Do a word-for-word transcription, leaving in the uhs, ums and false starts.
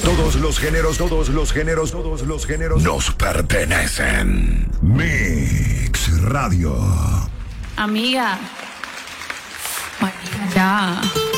Todos los géneros, todos los géneros, todos los géneros nos pertenecen. Mix Radio. Amiga. Marica, ya.